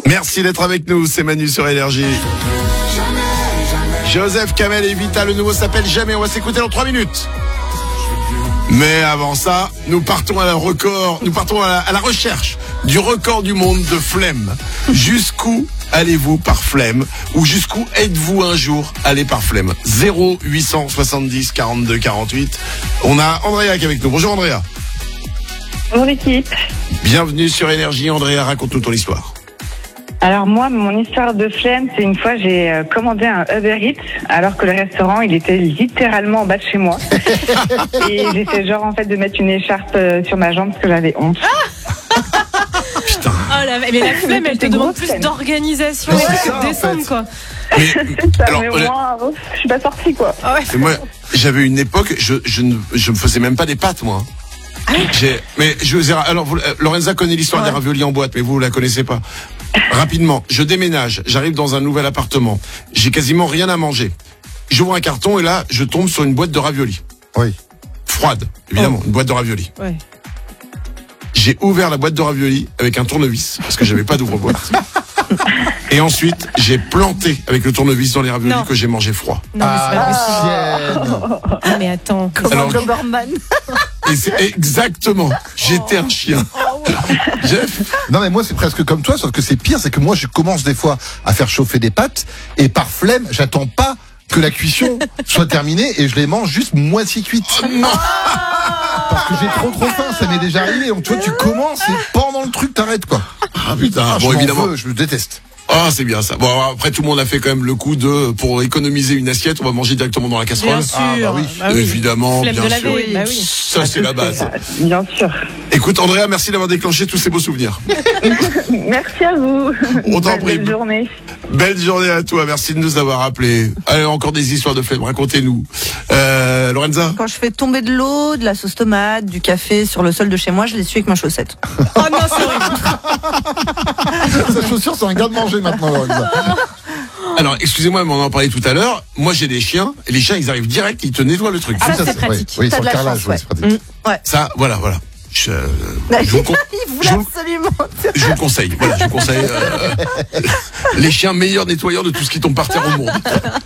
Merci d'être avec nous, c'est Manu sur Énergie. Joseph, Kamel et Vita, le nouveau s'appelle Jamais. On va s'écouter dans 3 minutes. Mais avant ça, nous partons à la recherche du record du monde de flemme. Jusqu'où allez-vous par flemme? Ou jusqu'où êtes-vous un jour allé par flemme? 0870 42 48. On a Andrea qui est avec nous. Bonjour Andrea. Bonjour l'équipe. Bienvenue sur Énergie. Andrea, raconte-nous ton histoire. Alors moi, mon histoire de flemme, c'est une fois j'ai commandé un Uber Eats alors que le restaurant, il était littéralement en bas de chez moi. Et j'ai fait genre en fait de mettre une écharpe sur ma jambe parce que j'avais honte. Putain. Oh mais la flemme, elle te demande plus d'organisation et que de descendre, quoi. C'est ça, alors, mais moi, je suis pas sortie, quoi. Ah ouais. Moi, j'avais une époque, je me faisais même pas des pâtes, moi. Alors, Lorenza connaît l'histoire des raviolis en boîte, mais vous la connaissez pas. Rapidement, je déménage, j'arrive dans un nouvel appartement, j'ai quasiment rien à manger. J'ouvre un carton et là, je tombe sur une boîte de raviolis. Oui. Froide, évidemment, une boîte de raviolis. Ouais. J'ai ouvert la boîte de raviolis avec un tournevis, parce que j'avais pas d'ouvre-boîte. Et ensuite, j'ai planté avec le tournevis dans les raviolis que j'ai mangé froid. Non, mais c'est pas possible. Ah, mais attends. Alors, Doberman. Et c'est exactement, j'étais un chien. Jeff. Non mais moi c'est presque comme toi, sauf que c'est pire, c'est que moi je commence des fois à faire chauffer des pâtes et par flemme, j'attends pas que la cuisson soit terminée et je les mange juste moitié cuites. Non. Parce que j'ai trop faim, ça m'est déjà arrivé. Donc toi tu commences et pendant le truc t'arrêtes quoi. Ah putain, bon évidemment. Je déteste. Ah, c'est bien ça. Bon, après, tout le monde a fait quand même le coup pour économiser une assiette, on va manger directement dans la casserole. Bien sûr. Ah, bah oui. Évidemment, Flemme bien de sûr. laver, bah oui. Ça, c'est la base. Bien sûr. Écoute, Andrea, merci d'avoir déclenché tous ces beaux souvenirs. Merci à vous. On t'en prie. Belle journée. Belle journée à toi. Merci de nous avoir appelés. Allez, encore des histoires de flemme. Racontez-nous. Lorenza? Quand je fais tomber de l'eau, de la sauce tomate, du café sur le sol de chez moi, je l'essuie avec ma chaussette. Oh non, c'est horrible. Sa chaussure c'est un garde-manger maintenant, Lorenza. Alors, excusez-moi, mais on en parlait tout à l'heure. Moi, j'ai des chiens. Et les chiens, ils arrivent direct, ils te nettoient le truc. Ah, ça, c'est pratique. Oui, T'as sur de le la carrelage, chance, ouais, c'est pratique. Ouais. Ça, voilà. Je vous Il voulait absolument. Je vous conseille. Voilà, je vous conseille. Les chiens meilleurs nettoyeurs de tout ce qui tombe par terre au monde.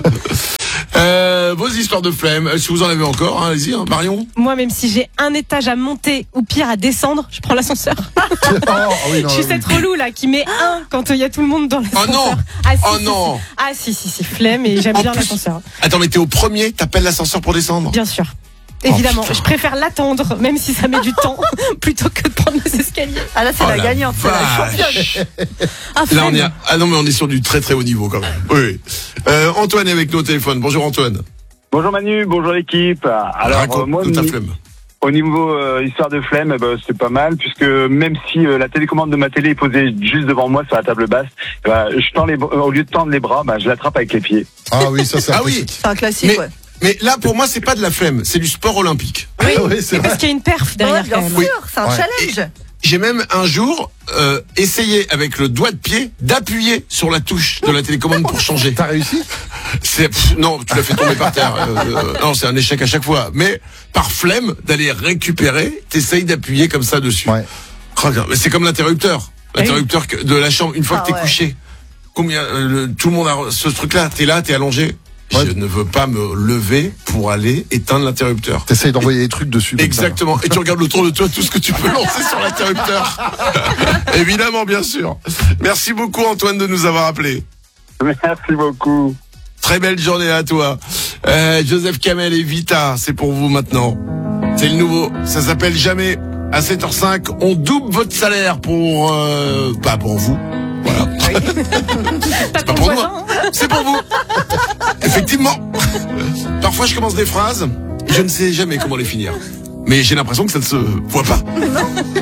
Vos histoires de flemme, si vous en avez encore, allez-y, Marion. Moi, même si j'ai un étage à monter ou pire à descendre, je prends l'ascenseur. Oui, non, Je suis cette relou là qui met un quand il y a tout le monde dans l'ascenseur. Oh non. Ah, si, Oh si, non. si. Ah si, flemme et j'aime En bien plus- l'ascenseur. Attends, mais t'es au premier, t'appelles l'ascenseur pour descendre? Bien sûr. Évidemment, putain. je préfère l'attendre, même si ça met du temps, plutôt que de prendre les escaliers. Ah là, c'est Oh la la gagnante, c'est la vache. championne. Ah, Là, on flemme. est non, mais on est sur du très très haut niveau quand même. Oui. Antoine est avec nous au téléphone. Bonjour Antoine. Bonjour Manu, bonjour l'équipe. Alors Raconte moi, ta flemme. au niveau histoire de flemme, c'est pas mal puisque même si la télécommande de ma télé est posée juste devant moi sur la table basse, je tends au lieu de tendre les bras, je l'attrape avec les pieds. Ah oui, ça c'est un Ah oui. classique. C'est un classique, ouais. Mais là, pour moi, c'est pas de la flemme, c'est du sport olympique. Oui, Oui, c'est et parce vrai. qu'il y a une perf derrière Ouais, quand bien même. sûr, c'est un Ouais. challenge. J'ai même un jour essayé avec le doigt de pied d'appuyer sur la touche de la télécommande pour changer. T'as réussi? Non, tu l'as fait tomber par terre. Non, c'est un échec à chaque fois. Mais par flemme d'aller récupérer, t'essayes d'appuyer comme ça dessus. Ouais. Oh, mais c'est comme l'interrupteur. L'interrupteur de la chambre, une fois que t'es ouais. couché. Combien tout le monde a ce truc-là, t'es là. Ouais. Je ne veux pas me lever pour aller éteindre l'interrupteur. T'essayes d'envoyer des trucs dessus. comme ça. Exactement. Et tu regardes autour de toi tout ce que tu peux lancer sur l'interrupteur. Évidemment, bien sûr. Merci beaucoup Antoine de nous avoir appelés. Merci beaucoup. Très belle journée à toi. Joseph, Kamel et Vita, c'est pour vous maintenant. C'est le nouveau. Ça s'appelle Jamais. À 7h05, on double votre salaire pour vous. Voilà. Pas ton pour voisin. C'est pour vous. Effectivement. Parfois, je commence des phrases, je ne sais jamais comment les finir. Mais j'ai l'impression que ça ne se voit pas.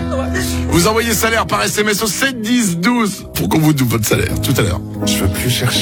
Vous envoyez salaire par SMS au 7 10 12 pour qu'on vous double votre salaire tout à l'heure. Je veux plus chercher.